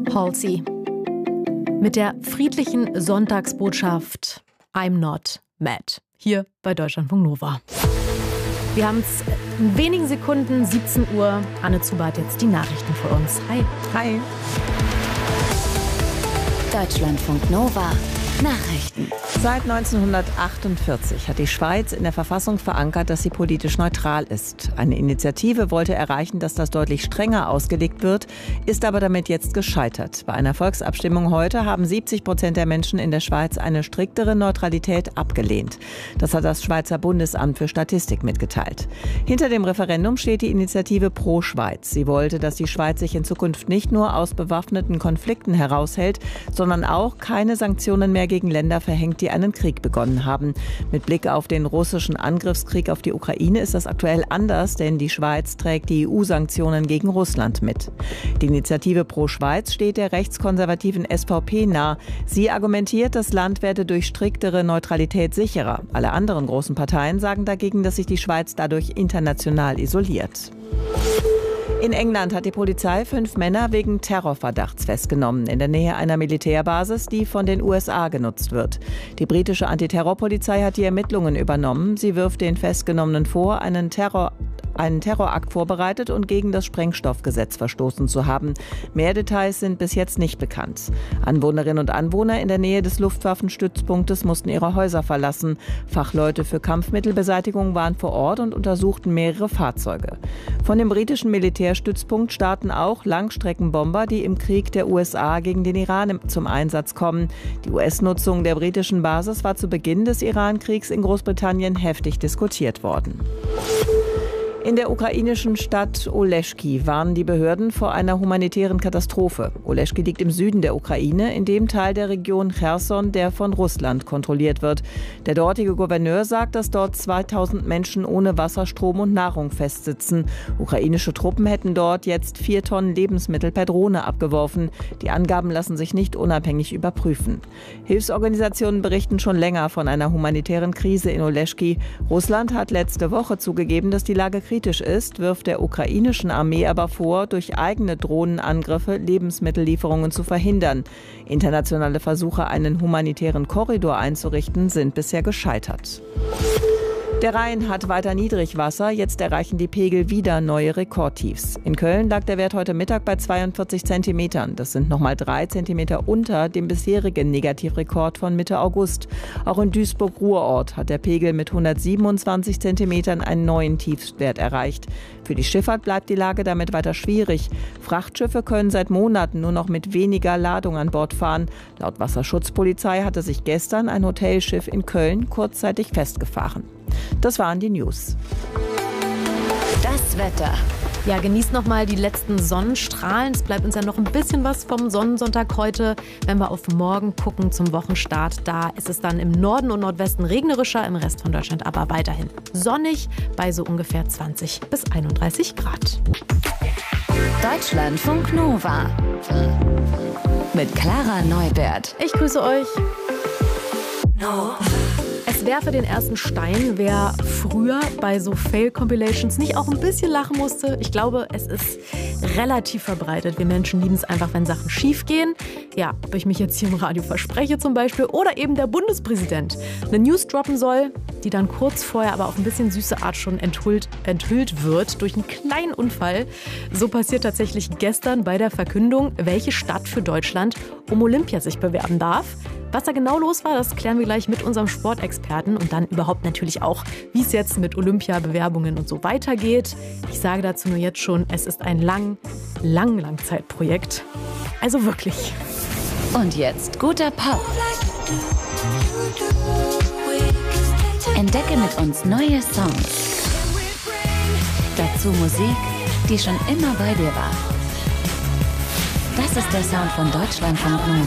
Halsey mit der friedlichen Sonntagsbotschaft I'm not mad. Hier bei Deutschlandfunk Nova. Wir haben es in wenigen Sekunden, 17 Uhr. Anne Zuber hat jetzt die Nachrichten für uns. Hi. Hi. Deutschlandfunk Nova. Nachrichten. Seit 1948 hat die Schweiz in der Verfassung verankert, dass sie politisch neutral ist. Eine Initiative wollte erreichen, dass das deutlich strenger ausgelegt wird, ist aber damit jetzt gescheitert. Bei einer Volksabstimmung heute haben 70% der Menschen in der Schweiz eine striktere Neutralität abgelehnt. Das hat das Schweizer Bundesamt für Statistik mitgeteilt. Hinter dem Referendum steht die Initiative Pro Schweiz. Sie wollte, dass die Schweiz sich in Zukunft nicht nur aus bewaffneten Konflikten heraushält, sondern auch keine Sanktionen mehr gegen Länder verhängt, die einen Krieg begonnen haben. Mit Blick auf den russischen Angriffskrieg auf die Ukraine ist das aktuell anders, denn die Schweiz trägt die EU-Sanktionen gegen Russland mit. Die Initiative Pro Schweiz steht der rechtskonservativen SVP nah. Sie argumentiert, das Land werde durch striktere Neutralität sicherer. Alle anderen großen Parteien sagen dagegen, dass sich die Schweiz dadurch international isoliert. In England hat die Polizei 5 Männer wegen Terrorverdachts festgenommen, in der Nähe einer Militärbasis, die von den USA genutzt wird. Die britische Antiterrorpolizei hat die Ermittlungen übernommen. Sie wirft den Festgenommenen vor, einen Terrorakt vorbereitet und gegen das Sprengstoffgesetz verstoßen zu haben. Mehr Details sind bis jetzt nicht bekannt. Anwohnerinnen und Anwohner in der Nähe des Luftwaffenstützpunktes mussten ihre Häuser verlassen. Fachleute für Kampfmittelbeseitigung waren vor Ort und untersuchten mehrere Fahrzeuge. Von dem britischen Militärstützpunkt starten auch Langstreckenbomber, die im Krieg der USA gegen den Iran zum Einsatz kommen. Die US-Nutzung der britischen Basis war zu Beginn des Iran-Kriegs in Großbritannien heftig diskutiert worden. In der ukrainischen Stadt Oleschki warnen die Behörden vor einer humanitären Katastrophe. Oleschki liegt im Süden der Ukraine, in dem Teil der Region Cherson, der von Russland kontrolliert wird. Der dortige Gouverneur sagt, dass dort 2000 Menschen ohne Wasser, Strom und Nahrung festsitzen. Ukrainische Truppen hätten dort jetzt 4 Tonnen Lebensmittel per Drohne abgeworfen. Die Angaben lassen sich nicht unabhängig überprüfen. Hilfsorganisationen berichten schon länger von einer humanitären Krise in Oleschki. Russland hat letzte Woche zugegeben, dass die Lage kritisch ist, wirft der ukrainischen Armee aber vor, durch eigene Drohnenangriffe Lebensmittellieferungen zu verhindern. Internationale Versuche, einen humanitären Korridor einzurichten, sind bisher gescheitert. Der Rhein hat weiter Niedrigwasser, jetzt erreichen die Pegel wieder neue Rekordtiefs. In Köln lag der Wert heute Mittag bei 42 Zentimetern. Das sind nochmal 3 Zentimeter unter dem bisherigen Negativrekord von Mitte August. Auch in Duisburg-Ruhrort hat der Pegel mit 127 Zentimetern einen neuen Tiefstwert erreicht. Für die Schifffahrt bleibt die Lage damit weiter schwierig. Frachtschiffe können seit Monaten nur noch mit weniger Ladung an Bord fahren. Laut Wasserschutzpolizei hatte sich gestern ein Hotelschiff in Köln kurzzeitig festgefahren. Das waren die News. Das Wetter. Ja, genießt noch mal die letzten Sonnenstrahlen. Es bleibt uns ja noch ein bisschen was vom Sonnensonntag heute. Wenn wir auf morgen gucken zum Wochenstart, da ist es dann im Norden und Nordwesten regnerischer, im Rest von Deutschland aber weiterhin sonnig bei so ungefähr 20 bis 31 Grad. Deutschlandfunk Nova. Mit Clara Neubert. Ich grüße euch. Es werfe den ersten Stein, wer früher bei so Fail-Compilations nicht auch ein bisschen lachen musste. Ich glaube, es ist relativ verbreitet. Wir Menschen lieben es einfach, wenn Sachen schief gehen. Ja, ob ich mich jetzt hier im Radio verspreche zum Beispiel oder eben der Bundespräsident eine News droppen soll, die dann kurz vorher aber auf ein bisschen süße Art schon enthüllt wird durch einen kleinen Unfall. So passiert tatsächlich gestern bei der Verkündung, welche Stadt für Deutschland um Olympia sich bewerben darf. Was da genau los war, das klären wir gleich mit unserem Sportexperten und dann überhaupt natürlich auch, wie es jetzt mit Olympiabewerbungen und so weitergeht. Ich sage dazu nur jetzt schon, es ist ein Langzeitprojekt. Also wirklich. Und jetzt guter Pop. Entdecke mit uns neue Songs. Dazu Musik, die schon immer bei dir war. Das ist der Sound von Deutschlandfunk Nova.